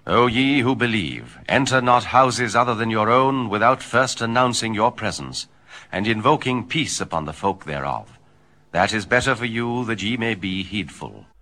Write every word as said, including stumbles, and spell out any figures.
O ye who believe, enter not houses other than your own, without first announcing your presence, and invoking peace upon the folk thereof. That is better for you, that ye may be heedful.